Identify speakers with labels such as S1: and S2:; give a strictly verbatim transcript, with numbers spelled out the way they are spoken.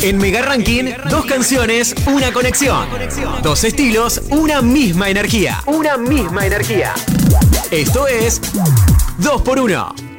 S1: En Mega Ranking, dos canciones, una conexión. Dos estilos, una misma energía. Una misma energía. Esto es dos por uno.